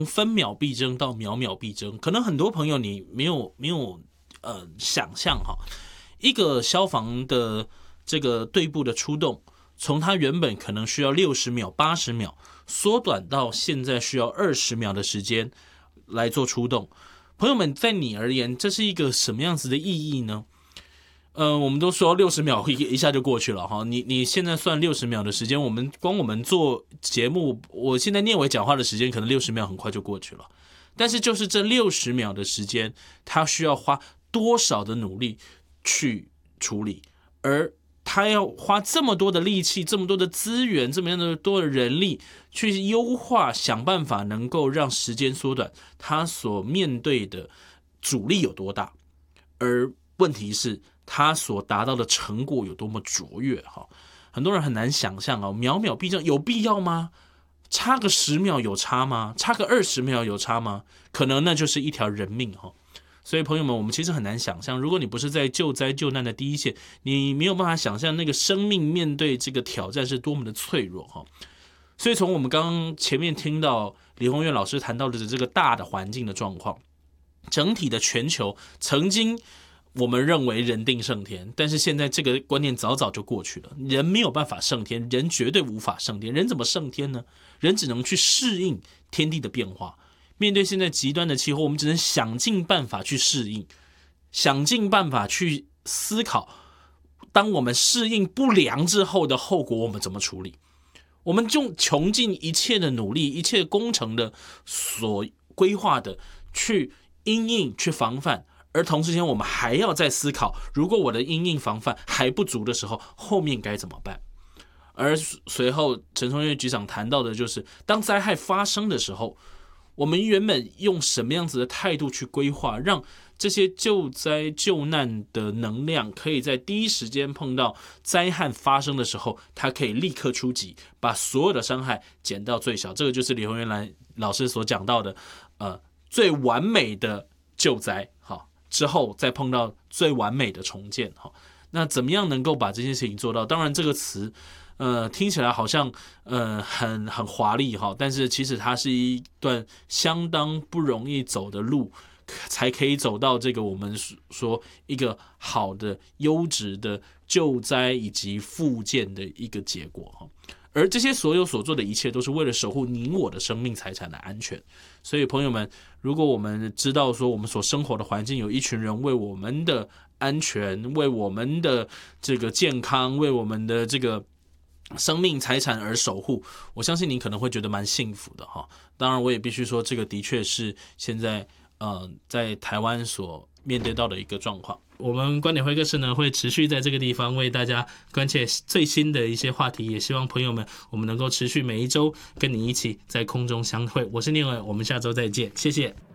分秒必争到秒秒必争，可能很多朋友你没有想象哈，一个消防的这个队部的出动，从它原本可能需要60秒、80秒，缩短到现在需要20秒的时间来做出动。朋友们，在你而言，这是一个什么样子的意义呢？我们都说60秒一下就过去了哈。你现在算60秒的时间，我们做节目，我现在念伟讲话的时间可能60秒很快就过去了。但是就是这60秒的时间，他需要花多少的努力去处理，而他要花这么多的力气、这么多的资源、这么多的人力去优化，想办法能够让时间缩短，他所面对的阻力有多大？而问题是，他所达到的成果有多么卓越哈？很多人很难想象哦，秒秒必争有必要吗？差个10秒有差吗？差个20秒有差吗？可能那就是一条人命哈。所以朋友们，我们其实很难想象，如果你不是在救灾救难的第一线，你没有办法想象那个生命面对这个挑战是多么的脆弱哈。所以从我们刚刚前面听到李宏源老师谈到的这个大的环境的状况，整体的全球曾经我们认为人定胜天，但是现在这个观念早早就过去了。人没有办法胜天，人绝对无法胜天。人怎么胜天呢？人只能去适应天地的变化。面对现在极端的气候，我们只能想尽办法去适应，想尽办法去思考，当我们适应不良之后的后果，我们怎么处理？我们就穷尽一切的努力，一切工程的所规划的去因应、去防范。而同时间，我们还要再思考，如果我的因应防范还不足的时候，后面该怎么办？而随后陈松岳局长谈到的就是，当灾害发生的时候，我们原本用什么样子的态度去规划，让这些救灾救难的能量可以在第一时间碰到灾害发生的时候，它可以立刻出击，把所有的伤害减到最小。这个就是李宏源老师所讲到的，最完美的救灾，好。之后再碰到最完美的重建，那怎么样能够把这件事情做到？当然这个词听起来好像很华丽哈，但是其实它是一段相当不容易走的路，才可以走到这个我们说一个好的优质的救灾以及复健的一个结果哈。而这些所有所做的一切都是为了守护你我的生命财产的安全。所以朋友们，如果我们知道说我们所生活的环境有一群人为我们的安全、为我们的这个健康、为我们的这个生命财产而守护，我相信您可能会觉得蛮幸福的哈。当然我也必须说，这个的确是现在在台湾所面对到的一个状况。我们观点会客室呢，会持续在这个地方为大家关切最新的一些话题，也希望朋友们我们能够持续每一周跟你一起在空中相会。我是念伟，我们下周再见，谢谢。